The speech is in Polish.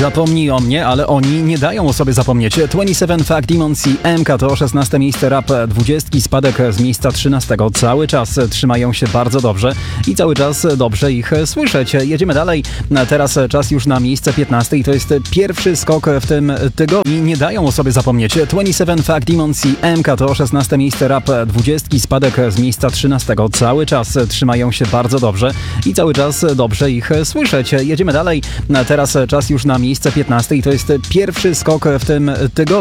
Zapomnij o mnie, ale oni nie dają o sobie zapomnieć. 27 Fuck Demons i MK to 16 miejsce rap 20, spadek z miejsca 13. Cały czas trzymają się bardzo dobrze i cały czas dobrze ich słyszeć. Jedziemy dalej. Teraz czas już na miejsce 15 i to jest pierwszy skok w tym tygodniu. I nie dają o sobie zapomnieć. 27 Fuck Demons i MK to 16 miejsce rap 20, spadek z miejsca 13. Cały czas trzymają się bardzo dobrze i cały czas dobrze ich słyszeć. Jedziemy dalej. Teraz czas już na miejsce 15 i to jest pierwszy skok w tym tygodniu.